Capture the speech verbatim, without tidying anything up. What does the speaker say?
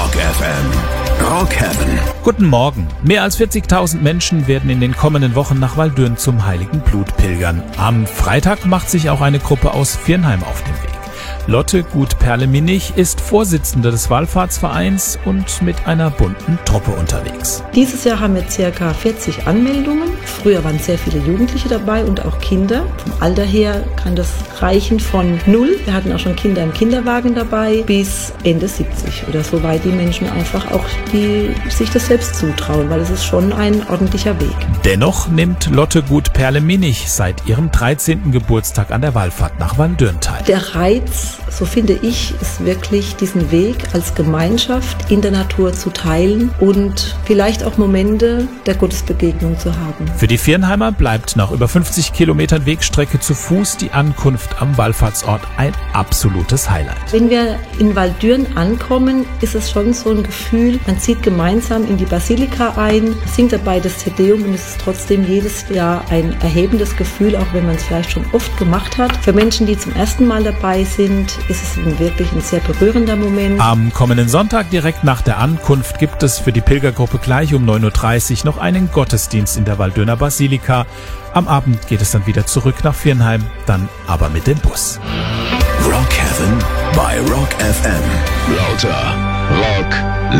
Rock F M. Rock Heaven. Guten Morgen. Mehr als vierzigtausend Menschen werden in den kommenden Wochen nach Waldürn zum Heiligen Blut pilgern. Am Freitag macht sich auch eine Gruppe aus Viernheim auf den Weg. Lotte Gut-Perle-Minich ist Vorsitzende des Wallfahrtsvereins und mit einer bunten Truppe unterwegs. Dieses Jahr haben wir ca. vierzig Anmeldungen. Früher waren sehr viele Jugendliche dabei und auch Kinder. Vom Alter her kann das reichen von null. Wir hatten auch schon Kinder im Kinderwagen dabei bis Ende siebzig oder so weit die Menschen einfach auch, die sich das selbst zutrauen, weil es ist schon ein ordentlicher Weg. Dennoch nimmt Lotte Gut-Perle-Minich seit ihrem dreizehnten Geburtstag an der Wallfahrt nach Waldürn teil. Der Reiz, so finde ich, ist wirklich diesen Weg als Gemeinschaft in der Natur zu teilen und vielleicht auch Momente der Gottesbegegnung zu haben. Für die Viernheimer bleibt nach über fünfzig Kilometern Wegstrecke zu Fuß die Ankunft am Wallfahrtsort ein absolutes Highlight. Wenn wir in Waldürn ankommen, ist es schon so ein Gefühl, man zieht gemeinsam in die Basilika ein, singt dabei das Te Deum und es ist trotzdem jedes Jahr ein erhebendes Gefühl, auch wenn man es vielleicht schon oft gemacht hat. Für Menschen, die zum ersten Mal dabei sind, ist es wirklich ein sehr berührender Moment. Am kommenden Sonntag direkt nach der Ankunft gibt es für die Pilgergruppe gleich um neun Uhr dreißig noch einen Gottesdienst in der Waldürner Basilika. Am Abend geht es dann wieder zurück nach Viernheim, dann aber mit dem Bus. Rock Heaven bei Rock F M. Lauter Rock